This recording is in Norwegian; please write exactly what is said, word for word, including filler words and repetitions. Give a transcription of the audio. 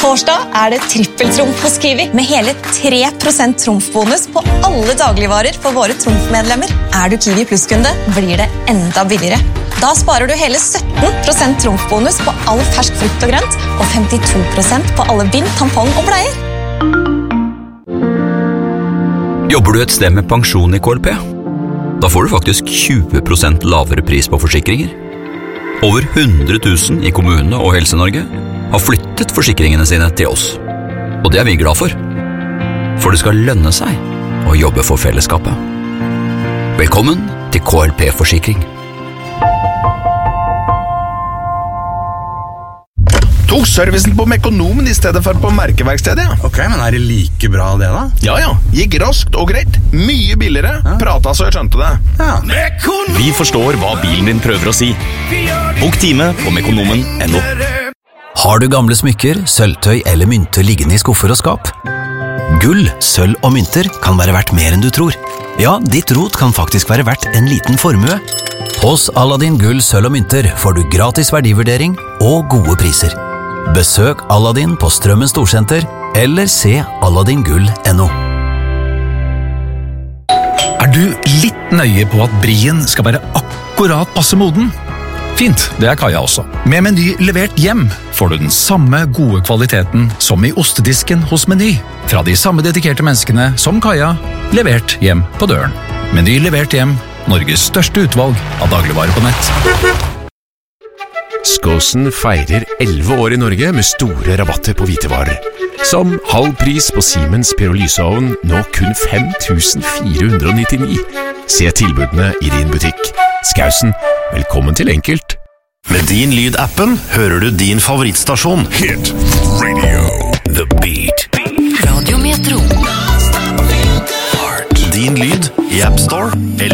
Torsdag er det trippeltrumf hos Kiwi, med hele tre prosent trumfbonus på alle dagligvarer for våre trumfmedlemmer. Er du Kiwi Plus-kunde, blir det enda billigere. Da sparer du hele sytten prosent trumfbonus på all fersk frukt og grønt, og femtito prosent på alle bind, tampong og bleier. Jobber du et sted med pensjon i K L P? Da får du faktisk tjue prosent lavere pris på forsikringer. Over hundre tusen i kommunene og Helse-Norge har flyttet forsikringene sine til oss. Og det er vi glad for. For det skal lønne seg å jobbe for fellesskapet. Velkommen til K L P-forsikring. Tok servicen på Mekonomen i stedet for på merkeverkstedet. Ok, men er det like bra det da? Ja, ja. Gikk raskt og greit. Mye billigere. Ja. Prata så jeg skjønte det. Ja. Vi forstår hva bilen din prøver å si. Bok time på mekonomen punktum no. Har du gamle smykker, sølvtøy eller mynter liggende i skuffer og skap? Gull, sølv og mynter kan være verdt mer enn du tror. Ja, ditt rot kan faktisk være verdt en liten formue. Hos Aladdin Gull, sølv og mynter får du gratis verdivurdering og gode priser. Besøk Aladdin på Strømmen Storsenter eller se aladdin gull punktum no. Er du litt nøye på at brien skal være akkurat passe moden? Fint, det er Kaja også. Med Meny levert hjem får du den samme gode kvaliteten som i ostedisken hos Meny. Fra de samme dedikerte menneskene som Kaja, levert hjem på døren. Meny levert hjem, Norges største utvalg av dagligvarer på nett. Skåsen feirer elleve år i Norge med store rabatter på hvitevarer. Som halv pris på Siemens pyrolyseovn, nå kun fem tusen fire hundre nittini. Se tilbudene i din butikk. Skausen, velkommen til enkelt. Med Din Lyd-appen hører du din favorittstasjon. Hit Radio. The Beat. Radio Metro. Din Lyd i App Store eller